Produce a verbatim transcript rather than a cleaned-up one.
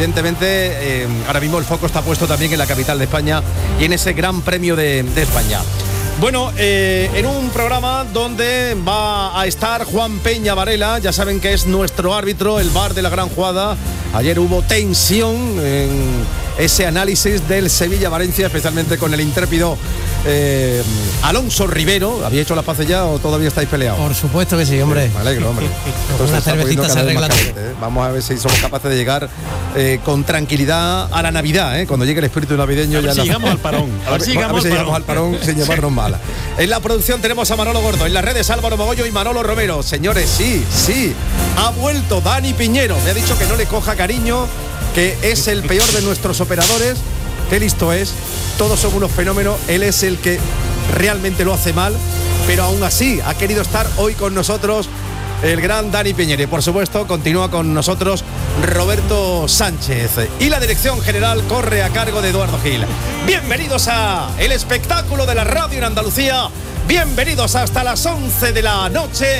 evidentemente eh, ahora mismo el foco está puesto también en la capital de España y en ese Gran Premio de, de España. Bueno, eh, en un programa donde va a estar Juan Peña Varela, ya saben que es nuestro árbitro, el V A R de la gran jugada. Ayer hubo tensión en ese análisis del Sevilla-Valencia, especialmente con el intrépido eh, Alonso Rivero. ¿Había hecho las paces ya o todavía estáis peleados? Por supuesto que sí, hombre. Sí, me alegro, hombre. Una cervecita se arregla todo. ¿eh? Vamos a ver si somos capaces de llegar eh, con tranquilidad a la Navidad, ¿eh? Cuando llegue el espíritu navideño. A ver ya si la... llegamos al parón. A ver si llegamos, a ver si al, llegamos al parón sin llevarnos mala. En la producción tenemos a Manolo Gordo, en las redes Álvaro Mogollo y Manolo Romero. Señores, sí, sí, ha vuelto Dani Piñero. Me ha dicho que no le coja cariño, que es el peor de nuestros operadores. Qué listo es, todos son unos fenómenos, él es el que realmente lo hace mal, pero aún así ha querido estar hoy con nosotros el gran Dani Piñero. Y por supuesto continúa con nosotros Roberto Sánchez. Y la dirección general corre a cargo de Eduardo Gil. Bienvenidos a el espectáculo de la radio en Andalucía. Bienvenidos hasta las once de la noche.